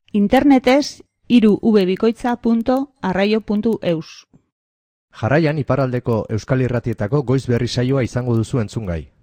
Internetez 3vbikoitza.arraio.eus. Jarraian iparraldeko Euskal Irratietako goiz berri saioa izango duzu entzungai.